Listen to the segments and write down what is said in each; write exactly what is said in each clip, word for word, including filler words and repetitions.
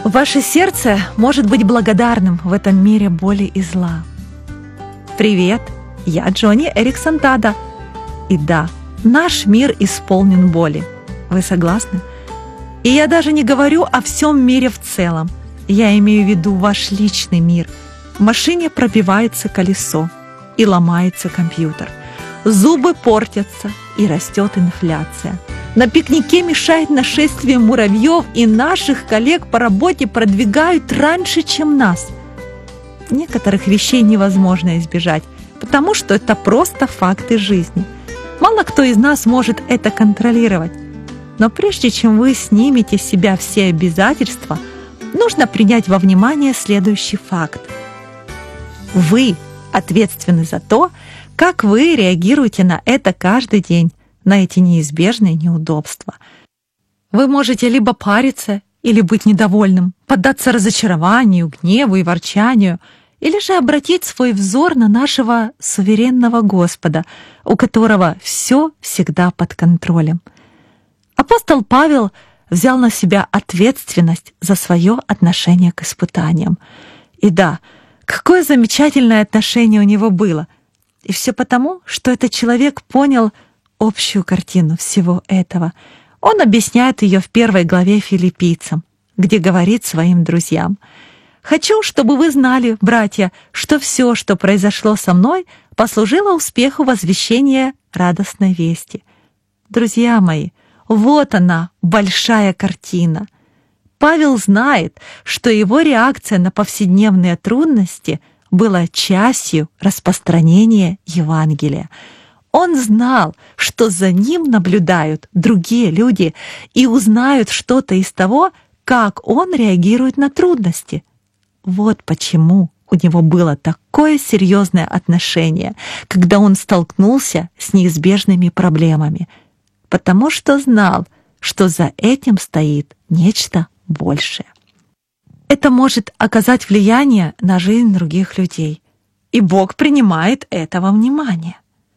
Ваше сердце может быть благодарным в этом мире боли и зла. Привет, я Джонни Эриксон Тада. И да, наш мир исполнен боли. Вы согласны? И я даже не говорю о всем мире в целом. Я имею в виду ваш личный мир. В машине пробивается колесо и ломается компьютер. Зубы портятся и растет инфляция. На пикнике мешает нашествие муравьев, и наших коллег по работе продвигают раньше, чем нас. Некоторых вещей невозможно избежать, потому что это просто факты жизни. Мало кто из нас может это контролировать. Но прежде чем вы снимете с себя все обязательства, нужно принять во внимание следующий факт. Вы ответственны за то, как вы реагируете на это каждый день, на эти неизбежные неудобства. Вы можете либо париться, или быть недовольным, поддаться разочарованию, гневу и ворчанию, или же обратить свой взор на нашего суверенного Господа, у которого все всегда под контролем. Апостол Павел взял на себя ответственность за свое отношение к испытаниям. И да, какое замечательное отношение у него было. И все потому, что этот человек понял общую картину всего этого. Он объясняет ее в первой главе Филиппийцам, где говорит своим друзьям: «Хочу, чтобы вы знали, братья, что все, что произошло со мной, послужило успеху возвещения радостной вести». Друзья мои, вот она, большая картина. Павел знает, что его реакция на повседневные трудности была частью распространения Евангелия. Он знал, что за ним наблюдают другие люди и узнают что-то из того, как он реагирует на трудности. Вот почему у него было такое серьезное отношение, когда он столкнулся с неизбежными проблемами, потому что знал, что за этим стоит нечто большее. Это может оказать влияние на жизнь других людей, и Бог принимает это во внимание.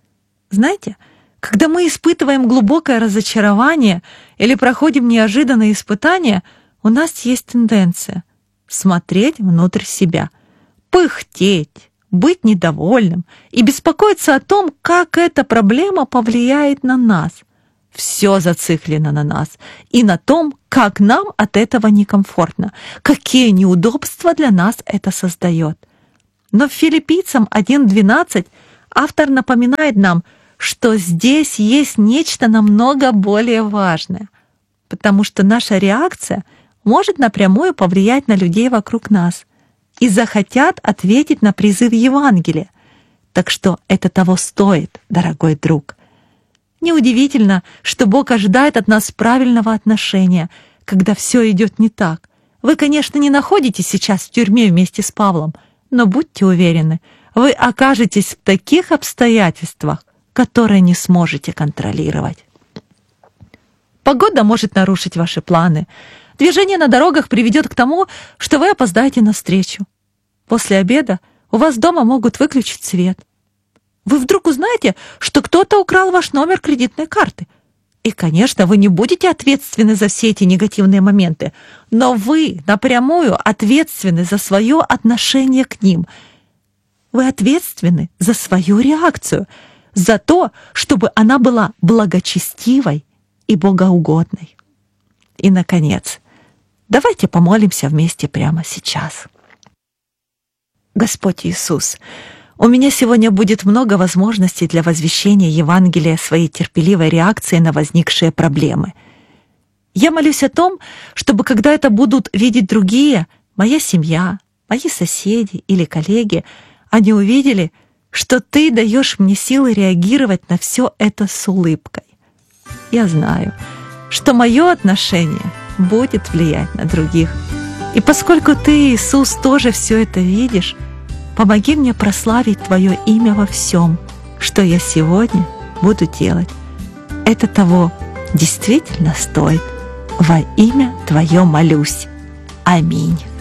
Знаете, когда мы испытываем глубокое разочарование или проходим неожиданные испытания, у нас есть тенденция смотреть внутрь себя, пыхтеть, быть недовольным и беспокоиться о том, как эта проблема повлияет на нас. Все зациклено на нас и на том, как нам от этого некомфортно, какие неудобства для нас это создает. Но в Филиппийцам один двенадцать автор напоминает нам, что здесь есть нечто намного более важное, потому что наша реакция может напрямую повлиять на людей вокруг нас и захотят ответить на призыв Евангелия. Так что это того стоит, дорогой друг. Неудивительно, что Бог ожидает от нас правильного отношения, когда все идет не так. Вы, конечно, не находитесь сейчас в тюрьме вместе с Павлом, но будьте уверены, вы окажетесь в таких обстоятельствах, которые не сможете контролировать. Погода может нарушить ваши планы. Движение на дорогах приведет к тому, что вы опоздаете на встречу. После обеда у вас дома могут выключить свет. Вы вдруг узнаете, что кто-то украл ваш номер кредитной карты. И, конечно, вы не будете ответственны за все эти негативные моменты, но вы напрямую ответственны за свое отношение к ним. Вы ответственны за свою реакцию, за то, чтобы она была благочестивой и богоугодной. И, наконец, давайте помолимся вместе прямо сейчас. Господь Иисус, у меня сегодня будет много возможностей для возвещения Евангелия своей терпеливой реакции на возникшие проблемы. Я молюсь о том, чтобы, когда это будут видеть другие, моя семья, мои соседи или коллеги, они увидели, что Ты даешь мне силы реагировать на все это с улыбкой. Я знаю, что мое отношение будет влиять на других. И поскольку Ты, Иисус, тоже все это видишь, помоги мне прославить Твое имя во всем, что я сегодня буду делать. Это того действительно стоит. Во имя Твое молюсь. Аминь.